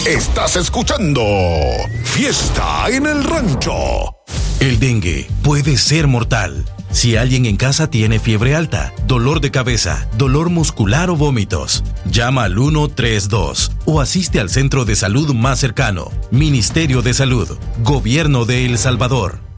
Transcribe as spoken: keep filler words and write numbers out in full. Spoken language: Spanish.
Estás escuchando Fiesta en el Rancho. El dengue puede ser mortal. Si alguien en casa tiene fiebre alta, dolor de cabeza, dolor muscular o vómitos, llama al uno tres dos o asiste al centro de salud más cercano. Ministerio de Salud, Gobierno de El Salvador.